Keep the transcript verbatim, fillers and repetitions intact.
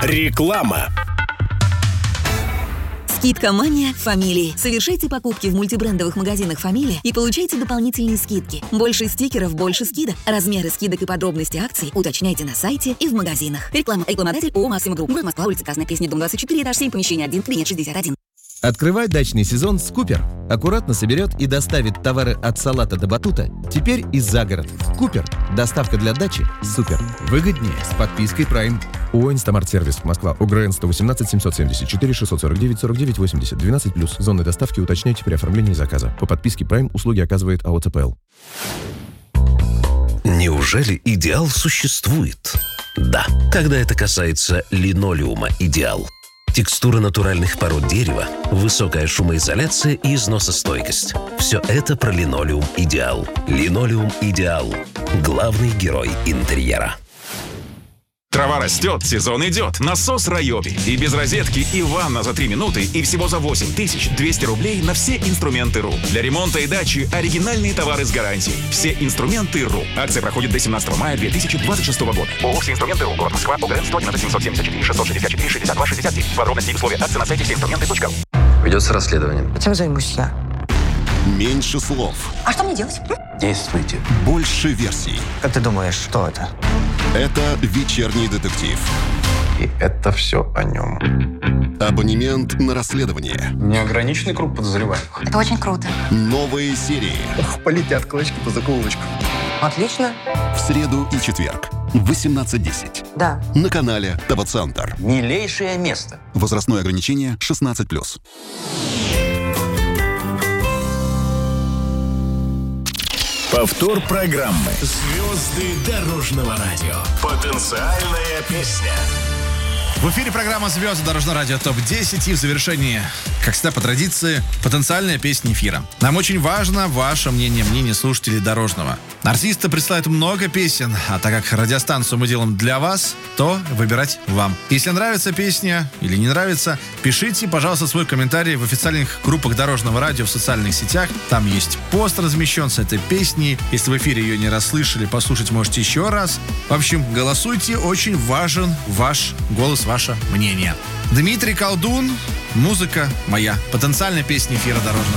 Реклама. Скидка «Мания» «Фамилии». Совершайте покупки в мультибрендовых магазинах «Фамилия» и получайте дополнительные скидки. Больше стикеров, больше скидок. Размеры скидок и подробности акций уточняйте на сайте и в магазинах. Реклама. Рекламодатель ООО «Максима Групп». Город Москва, улица Красная Пресня, дом двадцать четыре, этаж семь, помещение один, кабинет шестьдесят один. Открывай дачный сезон с Купер. Аккуратно соберет и доставит товары от салата до батута. Теперь и за город. Купер. Доставка для дачи. Супер. Выгоднее с подпиской Prime. ООО «Инстамарт-сервис». Москва. ОГРН сто восемнадцать семьсот семьдесят четыре шестьсот сорок девять сорок девять восемьдесят. двенадцать плюс. Зоны доставки уточняйте при оформлении заказа. По подписке Prime услуги оказывает АО ЦПЛ. Неужели идеал существует? Да, когда это касается линолеума «Идеал». Текстура натуральных пород дерева, высокая шумоизоляция и износостойкость. Все это про линолеум «Идеал». Линолеум «Идеал». Главный герой интерьера. Трава растет, сезон идет. Насос Райоби. И без розетки, и ванна за три минуты, и всего за восемь тысяч двести рублей на все инструменты РУ. Для ремонта и дачи оригинальные товары с гарантией. Все инструменты РУ. Акция проходит до семнадцатого мая две тысячи двадцать шестого года. ООО «Все инструменты РУ». Город Москва. ОГРН сто одиннадцать семьсот семьдесят четыре шестьсот шестьдесят четыре шестьдесят два шестьдесят девять. Подробности и условия акции на сайте все инструменты точка ру. Ведется расследование. Чем займусь я? Меньше слов. А что мне делать? Действуйте. Больше версий. Как ты думаешь, что это? Это «Вечерний детектив». И это все о нем. Абонемент на расследование. Неограниченный круг подозреваемых. Это очень круто. Новые серии. Ох, полетят клочки по закоулочку. Отлично. В среду и четверг в восемнадцать десять. Да. На канале ТВ-центр. Милейшее место. Возрастное ограничение шестнадцать плюс. Повтор программы. Звезды дорожного радио. Потенциальная песня. В эфире программа «Звезды дорожного радио ТОП десять» и в завершении, как всегда по традиции, потенциальная песня эфира. Нам очень важно ваше мнение, мнение слушателей дорожного. Артисты присылают много песен, а так как радиостанцию мы делаем для вас, то выбирать вам. Если нравится песня или не нравится, пишите, пожалуйста, свой комментарий в официальных группах дорожного радио в социальных сетях. Там есть пост размещен с этой песней. Если в эфире ее не расслышали, послушать можете еще раз. В общем, голосуйте, очень важен ваш голос, ваше мнение. Дмитрий Колдун, музыка моя. Потенциальная песня эфира дорожного.